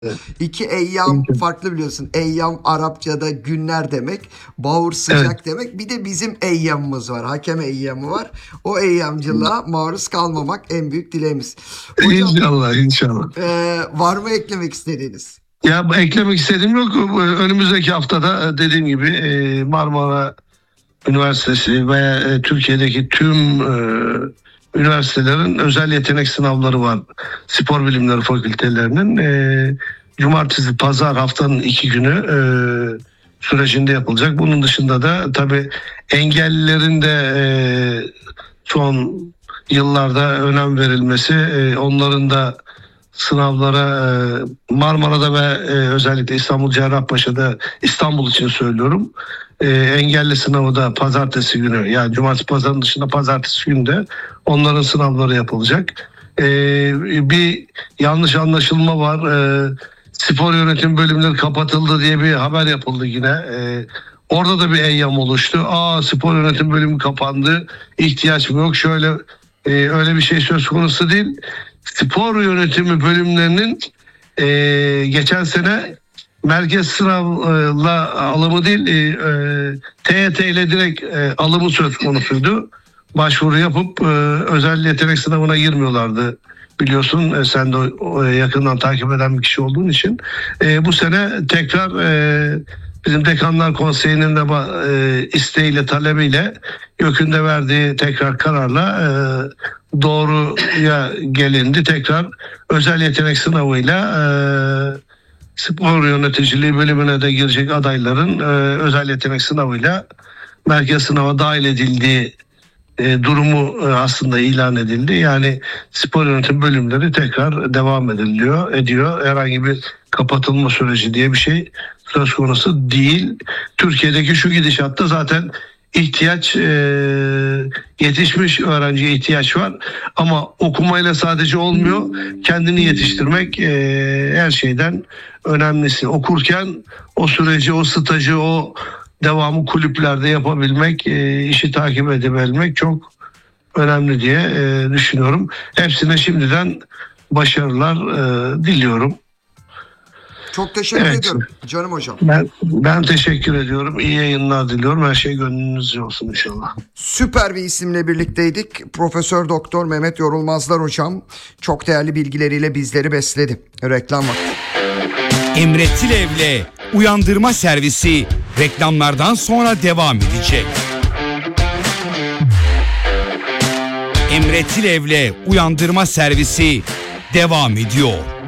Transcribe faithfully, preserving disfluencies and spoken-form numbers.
Evet. İki eyyam farklı biliyorsun. Eyyam Arapçada günler demek. Bahur sıcak Evet. demek. Bir de bizim eyyamımız var. Hakem eyyamı var. O eyyamcılığa maruz kalmamak en büyük dileğimiz. Hocam İnşallah, inşallah. e, var mı eklemek istediğiniz? Ya eklemek istediğim yok. Önümüzdeki haftada dediğim gibi e, Marmara Üniversitesi veya e, Türkiye'deki tüm e, üniversitelerin özel yetenek sınavları var. Spor bilimleri fakültelerinin e, cumartesi, pazar haftanın iki günü e, sürecinde yapılacak. Bunun dışında da tabii engellilerin de e, son yıllarda önem verilmesi, e, onların da sınavlara e, Marmara'da ve e, özellikle İstanbul Cerrahpaşa'da, İstanbul için söylüyorum, e, engelli sınavı da pazartesi günü, yani cumartesi pazarın dışında pazartesi günü de onların sınavları yapılacak. E, bir yanlış anlaşılma var. E, spor yönetim bölümleri kapatıldı diye bir haber yapıldı yine. E, orada da bir eyyam oluştu. Aa, spor yönetim bölümü kapandı, ihtiyaç mı yok, şöyle e, öyle bir şey söz konusu değil. Spor yönetimi bölümlerinin e, geçen sene merkez sınavla alımı değil, e, e, T Y T ile direkt e, alımı söz konusuydu. Başvuru yapıp e, özel yetenek sınavına girmiyorlardı. Biliyorsun, e, sen de o, e, yakından takip eden bir kişi olduğun için. E, bu sene tekrar e, bizim Dekanlar Konseyi'nin de e, isteğiyle, talebiyle, YÖK'ün de verdiği tekrar kararla e, doğruya gelindi. Tekrar özel yetenek sınavıyla e, spor yöneticiliği bölümüne de girecek adayların e, özel yetenek sınavıyla merkez sınava dahil edildiği e, durumu e, aslında ilan edildi. Yani spor yönetim bölümleri tekrar devam ediliyor, ediyor. Herhangi bir kapatılma süreci diye bir şey söz konusu değil. Türkiye'deki şu gidişatta zaten ihtiyaç, e, yetişmiş öğrenciye ihtiyaç var, ama okumayla sadece olmuyor. Kendini yetiştirmek e, her şeyden önemlisi. Okurken o süreci, o stajı, o devamı kulüplerde yapabilmek, e, işi takip edebilmek çok önemli diye e, düşünüyorum. Hepsine şimdiden başarılar e, diliyorum. Çok teşekkür Evet. ediyorum canım hocam. Ben, ben teşekkür ediyorum. İyi yayınlar diliyorum. Her şey gönlünüzce olsun inşallah. Süper bir isimle birlikteydik. Profesör Doktor Mehmet Yorulmazlar hocam çok değerli bilgileriyle bizleri besledi. Reklam vakti. Emre Tilev'le Uyandırma Servisi reklamlardan sonra devam edecek. Emre Tilev'le Uyandırma Servisi devam ediyor.